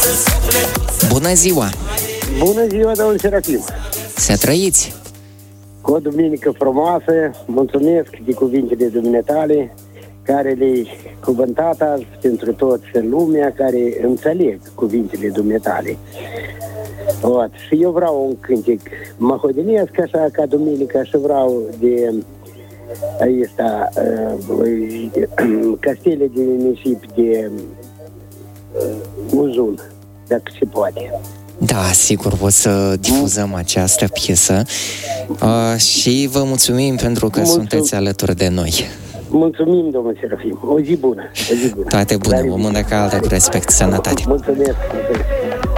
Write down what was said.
Bună ziua! Bună ziua, domnul Serafim! Să trăiți! Cu o duminică frumoasă, mulțumesc de cuvintele dumneatale, care le-ai cuvântat azi pentru toți în lumea care înțeleg cuvintele dumneatale. Și eu vreau un cântec măhodenesc așa ca duminică și vreau de ăsta Castele de nisip de Uzun, dacă se poate. Da, sigur, o să difuzăm această piesă și vă mulțumim pentru că sunteți alături de noi. Mulțumim, domnul Serafim. O zi bună. Toate bune, o mână caldă, cu respect, sănătate. Mulțumesc.